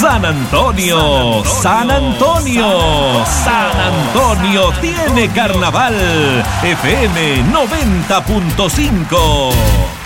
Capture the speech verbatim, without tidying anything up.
San Antonio, San Antonio, San Antonio tiene carnaval. F M noventa punto cinco.